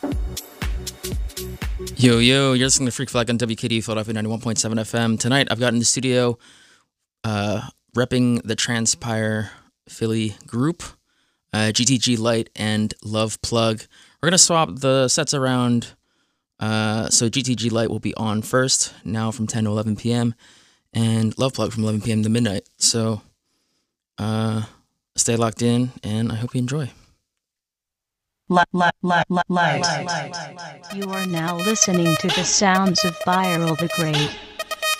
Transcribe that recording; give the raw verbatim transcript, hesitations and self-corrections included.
Yo, yo, you're listening to Freak Flag on W K D Philadelphia ninety-one point seven F M. Tonight, I've got in the studio, uh, repping the Transpire Philly group, uh, G T G Light and Love Plug. We're going to swap the sets around. Uh, so G T G Light will be on first, now from ten to eleven p.m., and Love Plug from eleven p.m. to midnight. So uh, stay locked in, and I hope you enjoy. Light. You are now listening to the sounds of Viral the Great.